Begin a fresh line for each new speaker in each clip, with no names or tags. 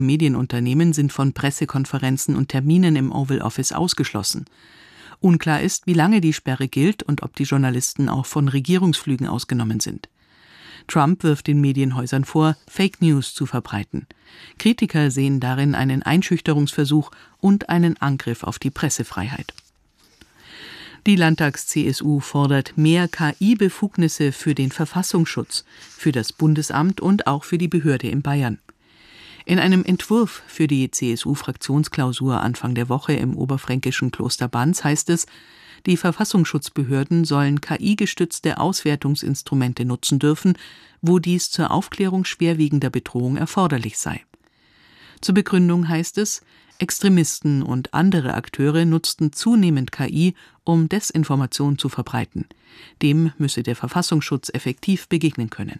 Medienunternehmen sind von Pressekonferenzen und Terminen im Oval Office ausgeschlossen. Unklar ist, wie lange die Sperre gilt und ob die Journalisten auch von Regierungsflügen ausgenommen sind. Trump wirft den Medienhäusern vor, Fake News zu verbreiten. Kritiker sehen darin einen Einschüchterungsversuch und einen Angriff auf die Pressefreiheit. Die Landtags-CSU fordert mehr KI-Befugnisse für den Verfassungsschutz, für das Bundesamt und auch für die Behörde in Bayern. In einem Entwurf für die CSU-Fraktionsklausur Anfang der Woche im oberfränkischen Kloster Banz heißt es, die Verfassungsschutzbehörden sollen KI-gestützte Auswertungsinstrumente nutzen dürfen, wo dies zur Aufklärung schwerwiegender Bedrohung erforderlich sei. Zur Begründung heißt es, Extremisten und andere Akteure nutzten zunehmend KI, um Desinformation zu verbreiten. Dem müsse der Verfassungsschutz effektiv begegnen können.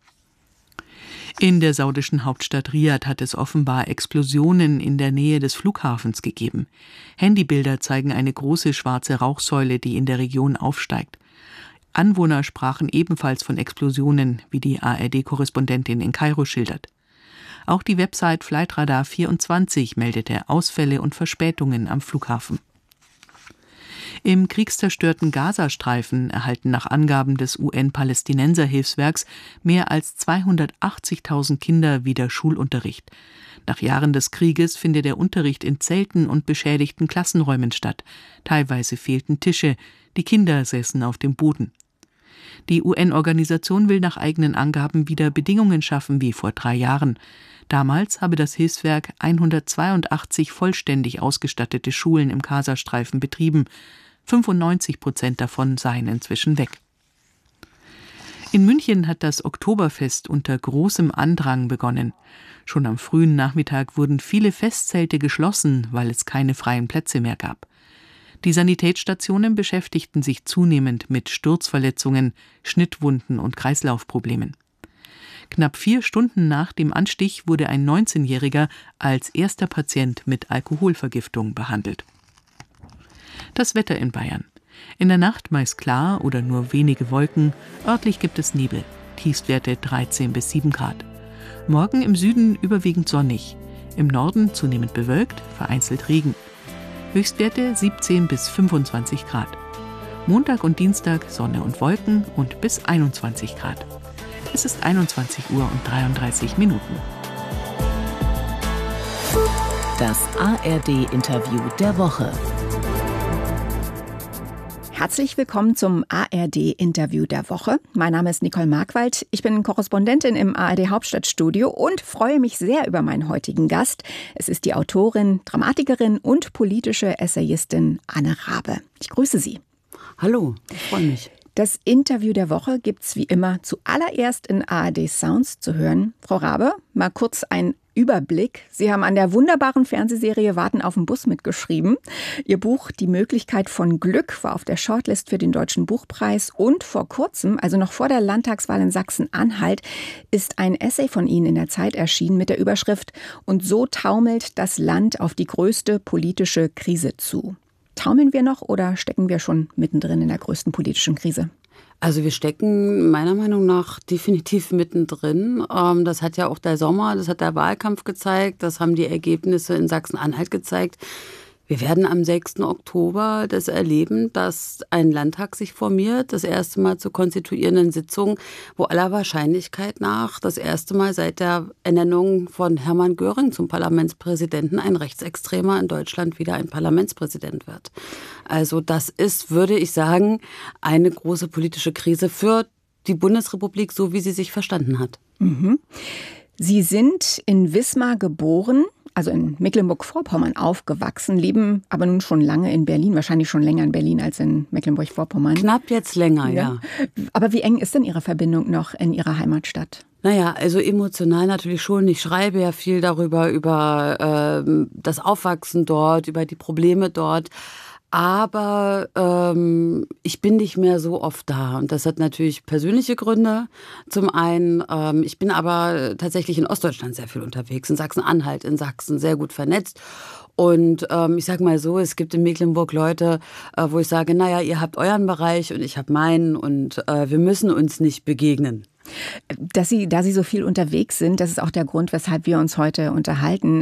In der saudischen Hauptstadt Riad hat es offenbar Explosionen in der Nähe des Flughafens gegeben. Handybilder zeigen eine große schwarze Rauchsäule, die in der Region aufsteigt. Anwohner sprachen ebenfalls von Explosionen, wie die ARD-Korrespondentin in Kairo schildert. Auch die Website Flightradar24 meldete Ausfälle und Verspätungen am Flughafen. Im kriegszerstörten Gazastreifen erhalten nach Angaben des UN-Palästinenser-Hilfswerks mehr als 280.000 Kinder wieder Schulunterricht. Nach Jahren des Krieges findet der Unterricht in Zelten und beschädigten Klassenräumen statt. Teilweise fehlten Tische, die Kinder säßen auf dem Boden. Die UN-Organisation will nach eigenen Angaben wieder Bedingungen schaffen wie vor 3 Jahren. Damals habe das Hilfswerk 182 vollständig ausgestattete Schulen im Gazastreifen betrieben. 95% davon seien inzwischen weg. In München hat das Oktoberfest unter großem Andrang begonnen. Schon am frühen Nachmittag wurden viele Festzelte geschlossen, weil es keine freien Plätze mehr gab. Die Sanitätsstationen beschäftigten sich zunehmend mit Sturzverletzungen, Schnittwunden und Kreislaufproblemen. Knapp 4 Stunden nach dem Anstich wurde ein 19-Jähriger als erster Patient mit Alkoholvergiftung behandelt. Das Wetter in Bayern. In der Nacht meist klar oder nur wenige Wolken, örtlich gibt es Nebel, Tiefstwerte 13 bis 7 Grad. Morgen im Süden überwiegend sonnig, im Norden zunehmend bewölkt, vereinzelt Regen. Höchstwerte 17 bis 25 Grad. Montag und Dienstag Sonne und Wolken und bis 21 Grad. Es ist 21 Uhr und 33 Minuten.
Das ARD-Interview der Woche.
Herzlich willkommen zum ARD-Interview der Woche. Mein Name ist Nicole Markwald. Ich bin Korrespondentin im ARD-Hauptstadtstudio und freue mich sehr über meinen heutigen Gast. Es ist die Autorin, Dramatikerin und politische Essayistin Anne Raabe. Ich grüße Sie.
Hallo, ich freue mich.
Das Interview der Woche gibt's wie immer zuallererst in ARD Sounds zu hören. Frau Raabe, mal kurz ein Überblick. Sie haben an der wunderbaren Fernsehserie Warten auf den Bus mitgeschrieben. Ihr Buch Die Möglichkeit von Glück war auf der Shortlist für den Deutschen Buchpreis und vor kurzem, also noch vor der Landtagswahl in Sachsen-Anhalt, ist ein Essay von Ihnen in der Zeit erschienen mit der Überschrift „Und so taumelt das Land auf die größte politische Krise zu". Taumeln wir noch oder stecken wir schon mittendrin in der größten politischen Krise?
Also wir stecken meiner Meinung nach definitiv mittendrin. Das hat ja auch der Sommer, das hat der Wahlkampf gezeigt, das haben die Ergebnisse in Sachsen-Anhalt gezeigt. Wir werden am 6. Oktober das erleben, dass ein Landtag sich formiert, das erste Mal zur konstituierenden Sitzung, wo aller Wahrscheinlichkeit nach das erste Mal seit der Ernennung von Hermann Göring zum Parlamentspräsidenten ein Rechtsextremer in Deutschland wieder ein Parlamentspräsident wird. Also das ist, würde ich sagen, eine große politische Krise für die Bundesrepublik, so wie sie sich verstanden hat.
Mhm. Sie sind in Wismar geboren, also in Mecklenburg-Vorpommern aufgewachsen, leben aber nun schon lange in Berlin, wahrscheinlich schon länger in Berlin als in Mecklenburg-Vorpommern.
Knapp jetzt länger, ja.
Aber wie eng ist denn Ihre Verbindung noch in Ihrer Heimatstadt?
Naja, also emotional natürlich schon. Ich schreibe ja viel darüber, über das Aufwachsen dort, über die Probleme dort. Aber ich bin nicht mehr so oft da. Und das hat natürlich persönliche Gründe. Zum einen, ich bin aber tatsächlich in Ostdeutschland sehr viel unterwegs, in Sachsen-Anhalt, in Sachsen, sehr gut vernetzt. Und ich sage mal so, es gibt in Mecklenburg Leute, wo ich sage, naja, ihr habt euren Bereich und ich habe meinen und wir müssen uns nicht begegnen.
Da Sie so viel unterwegs sind, das ist auch der Grund, weshalb wir uns heute unterhalten.